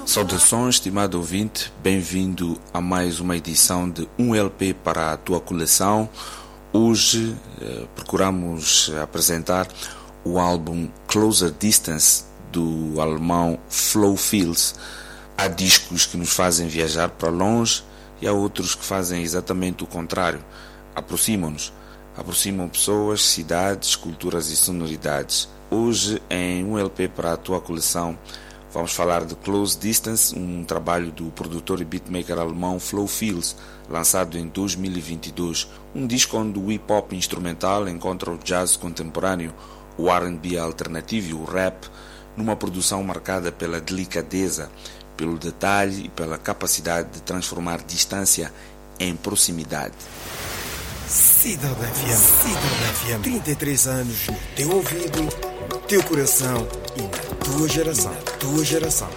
Saudações, estimado ouvinte, bem-vindo a mais uma edição de Um LP para a tua coleção. Hoje procuramos apresentar o álbum Closer Distance do alemão Flo Fils. Há discos que nos fazem viajar para longe e há outros que fazem exatamente o contrário. Aproximam-nos, aproximam pessoas, cidades, culturas e sonoridades. Hoje, em Um LP para a tua coleção, vamos falar de Close Distance, um trabalho do produtor e beatmaker alemão Flo Fils, lançado em 2022. Um disco onde o hip-hop instrumental encontra o jazz contemporâneo, o R&B alternativo e o rap, numa produção marcada pela delicadeza, pelo detalhe e pela capacidade de transformar distância em proximidade. Cidade FM, 33 anos no teu ouvido, no teu coração e na tua geração.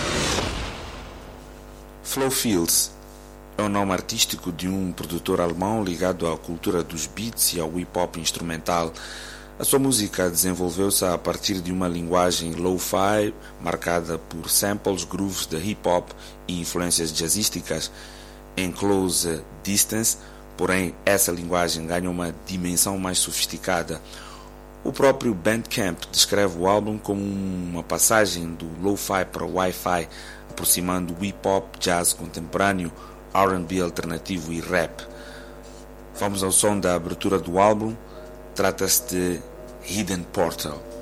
Flo Fils é o nome artístico de um produtor alemão ligado à cultura dos beats e ao hip-hop instrumental. A sua música desenvolveu-se a partir de uma linguagem lo-fi marcada por samples, grooves de hip-hop e influências jazzísticas. Em Close Distance, porém, essa linguagem ganha uma dimensão mais sofisticada. O próprio Bandcamp descreve o álbum como uma passagem do lo-fi para o Wi-Fi, aproximando o hip-hop, jazz contemporâneo, R&B alternativo e rap. Vamos ao som da abertura do álbum. Trata-se de Hidden Portal.